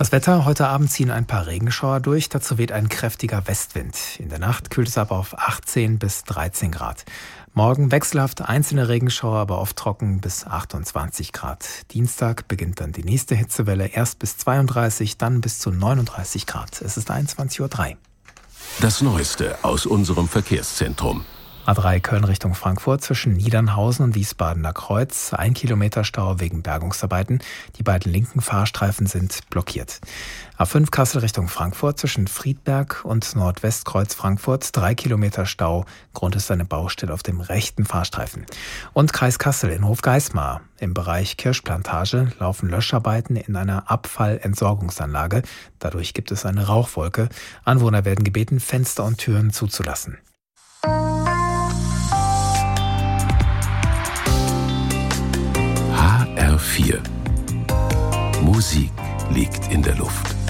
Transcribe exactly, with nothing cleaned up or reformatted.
Das Wetter: Heute Abend ziehen ein paar Regenschauer durch, dazu weht ein kräftiger Westwind. In der Nacht kühlt es ab auf achtzehn bis dreizehn Grad. Morgen wechselhaft einzelne Regenschauer, aber oft trocken bis achtundzwanzig Grad. Dienstag beginnt dann die nächste Hitzewelle, erst bis zweiunddreißig, dann bis zu neununddreißig Grad. Es ist einundzwanzig Uhr drei. Das Neueste aus unserem Verkehrszentrum. A drei Köln Richtung Frankfurt zwischen Niedernhausen und Wiesbadener Kreuz. Ein Kilometer Stau wegen Bergungsarbeiten. Die beiden linken Fahrstreifen sind blockiert. A fünf Kassel Richtung Frankfurt zwischen Friedberg und Nordwestkreuz Frankfurt. Drei Kilometer Stau. Grund ist eine Baustelle auf dem rechten Fahrstreifen. Und Kreis Kassel in Hofgeismar. Im Bereich Kirschplantage laufen Löscharbeiten in einer Abfallentsorgungsanlage. Dadurch gibt es eine Rauchwolke. Anwohner werden gebeten, Fenster und Türen zuzulassen. H R vier. Musik liegt in der Luft.